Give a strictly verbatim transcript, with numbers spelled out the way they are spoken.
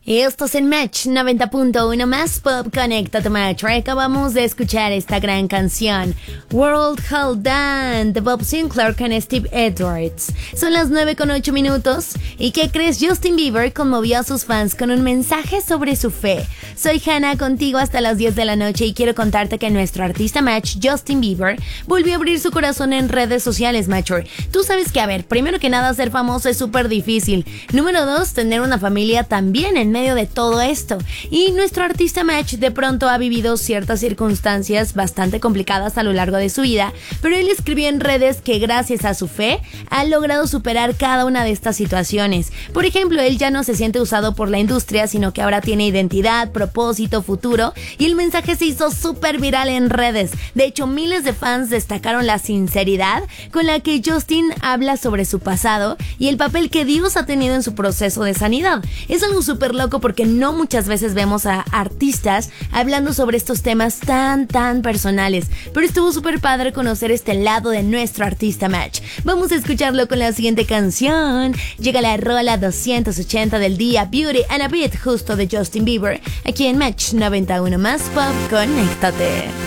Estos en Match noventa punto uno más Pop Conecta tu Match. Acabamos de escuchar esta gran canción World Hold On de Bob Sinclair con Steve Edwards. Son las nueve con ocho minutos. ¿Y qué crees? Justin Bieber conmovió a sus fans con un mensaje sobre su fe. Soy Hannah, contigo hasta las diez de la noche y quiero contarte que nuestro artista Match, Justin Bieber, volvió a abrir su corazón en redes sociales, Matcher. Tú sabes que, a ver, primero que nada, ser famoso es súper difícil. Número dos, tener una familia también en medio de todo esto. Y nuestro artista Match de pronto ha vivido ciertas circunstancias bastante complicadas a lo largo de su vida, pero él escribió en redes que gracias a su fe ha logrado superar cada una de estas situaciones. Por ejemplo, él ya no se siente usado por la industria, sino que ahora tiene identidad, propósito, futuro, y el mensaje se hizo súper viral en redes. De hecho, miles de fans destacaron la sinceridad con la que Justin habla sobre su pasado y el papel que Dios ha tenido en su proceso de sanidad. Es algo súper loco porque no muchas veces vemos a artistas hablando sobre estos temas tan tan personales, pero estuvo súper padre conocer este lado de nuestro artista Match. Vamos a escucharlo con la siguiente canción. Llega la rola doscientos ochenta del día, Beauty and a Beat, justo de Justin Bieber, aquí en Match noventa y uno más Pop. Conéctate.